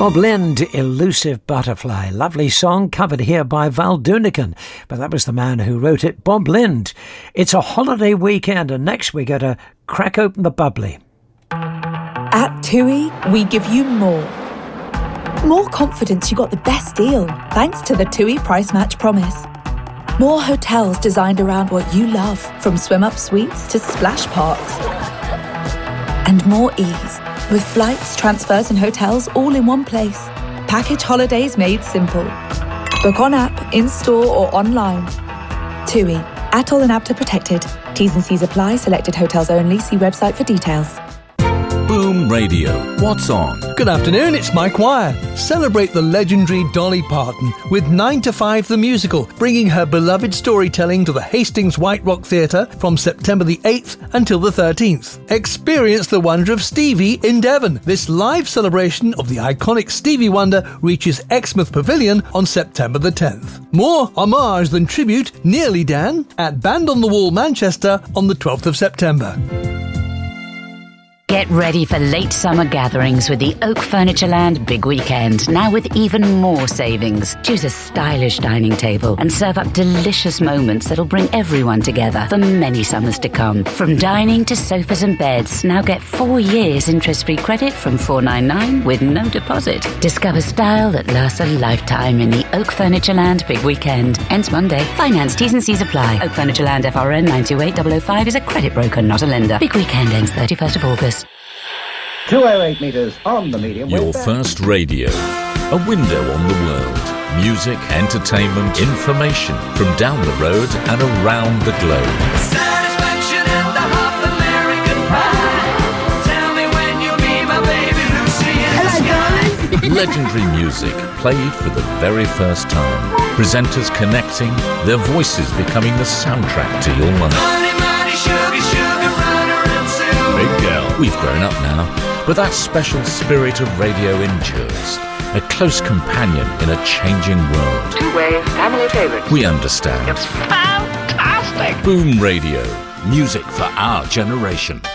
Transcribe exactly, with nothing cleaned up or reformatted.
Bob Lind, Elusive Butterfly. Lovely song covered here by Val Doonican, but that was the man who wrote it, Bob Lind. It's a holiday weekend, and next we got to crack open the bubbly. At TUI, we give you more. More confidence you got the best deal, thanks to the TUI Price Match Promise. More hotels designed around what you love, from swim-up suites to splash parks. And more ease, with flights, transfers and hotels all in one place. Package holidays made simple. Book on app, in-store or online. TUI. Atoll and A B T A protected. T's and C's apply. Selected hotels only. See website for details. Boom Radio. What's on? Good afternoon, it's Mike Wire. Celebrate the legendary Dolly Parton with nine to five the Musical, bringing her beloved storytelling to the Hastings White Rock Theatre from September the eighth until the thirteenth. Experience the wonder of Stevie in Devon. This live celebration of the iconic Stevie Wonder reaches Exmouth Pavilion on September the tenth. More homage than tribute, Nearly Dan, at Band on the Wall Manchester on the twelfth of September. Get ready for late summer gatherings with the Oak Furnitureland Big Weekend, now with even more savings. Choose a stylish dining table and serve up delicious moments that'll bring everyone together for many summers to come. From dining to sofas and beds, now get four years interest-free credit from four ninety-nine with no deposit. Discover style that lasts a lifetime in the Oak Furnitureland Big Weekend. Ends Monday. Finance T's and C's apply. Oak Furnitureland F R N nine two eight zero zero five is a credit broker, not a lender. Big Weekend ends thirty-first of August. two oh eight metres on the medium wave. Your first radio. A window on the world. Music, entertainment, information from down the road and around the globe. Satisfaction and the half American pie. Tell me when you'll be my baby Lucy in the sky. Legendary music played for the very first time. Presenters connecting, their voices becoming the soundtrack to your life. Money, money, sugar, sugar, runner and silver. Big girl. We've grown up now, but that special spirit of radio endures. A close companion in a changing world. Two-way family favorite. We understand. It's fantastic. Boom Radio. Music for our generation.